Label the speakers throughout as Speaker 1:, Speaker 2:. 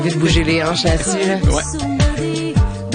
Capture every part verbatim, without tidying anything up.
Speaker 1: Vite bouger les hanches là-dessus, là.
Speaker 2: Ouais.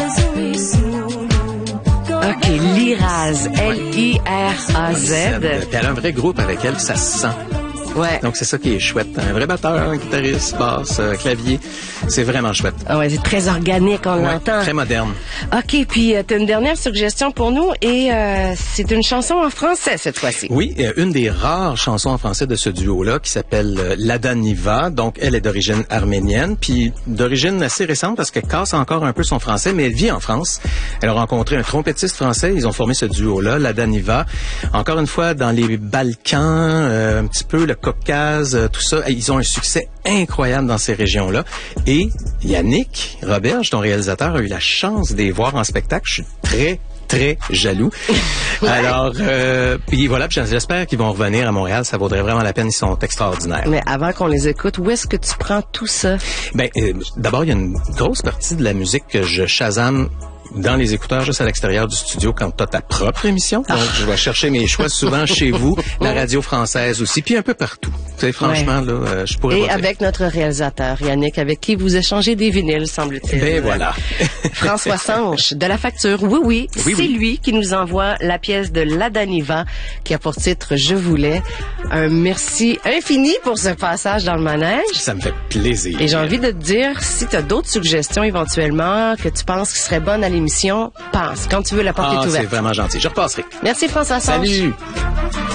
Speaker 1: OK, Liraz, L I R A Z.
Speaker 2: Puis elle a un vrai groupe avec elle, ça se sent.
Speaker 1: Ouais.
Speaker 2: Donc, c'est ça qui est chouette. Un vrai batteur, un guitariste, basse, euh, clavier. C'est vraiment chouette.
Speaker 1: Ah ouais, c'est très organique, on
Speaker 2: Ouais,
Speaker 1: l'entend.
Speaker 2: très moderne.
Speaker 1: OK, puis euh, tu as une dernière suggestion pour nous et euh, c'est une chanson en français cette fois-ci.
Speaker 2: Oui, euh, une des rares chansons en français de ce duo-là qui s'appelle euh, Lada Niva. Donc, elle est d'origine arménienne, puis d'origine assez récente parce qu'elle casse encore un peu son français, mais elle vit en France. Elle a rencontré un trompettiste français. Ils ont formé ce duo-là, Lada Niva. Encore une fois, dans les Balkans, euh, un petit peu le Caucase, euh, tout ça. Ils ont un succès incroyable dans ces régions-là. Et Yannick Roberge, ton réalisateur, a eu la chance de les voir en spectacle. Je suis très très jaloux.
Speaker 1: Ouais.
Speaker 2: Alors, euh, puis voilà, puis j'espère qu'ils vont revenir à Montréal. Ça vaudrait vraiment la peine. Ils sont extraordinaires.
Speaker 1: Mais avant qu'on les écoute, où est-ce que tu prends tout ça?
Speaker 2: Ben, euh, d'abord, il y a une grosse partie de la musique que je shazam dans les écouteurs juste à l'extérieur du studio quand tu as ta propre émission. Donc, je vais chercher mes choix souvent chez vous, la radio française aussi, puis un peu partout. Tu sais, franchement,
Speaker 1: ouais.
Speaker 2: là, euh, je pourrais
Speaker 1: Et
Speaker 2: pas dire.
Speaker 1: avec notre réalisateur, Yannick, avec qui vous échangez des vinyles, semble-t-il.
Speaker 2: Ben voilà.
Speaker 1: François Sanche, de la facture. Oui, oui,
Speaker 2: Oui,
Speaker 1: c'est
Speaker 2: oui.
Speaker 1: lui qui nous envoie la pièce de Lada Niva, qui a pour titre « Je voulais ». Un merci infini pour ce passage dans le manège.
Speaker 2: Ça me fait plaisir.
Speaker 1: Et j'ai envie de te dire, si tu as d'autres suggestions éventuellement que tu penses qui seraient bonnes à l'émission, pense. Quand tu veux, la porte
Speaker 2: Ah,
Speaker 1: est
Speaker 2: c'est
Speaker 1: ouverte.
Speaker 2: vraiment gentil. Je repasserai.
Speaker 1: Merci François Sanche.
Speaker 2: Salut!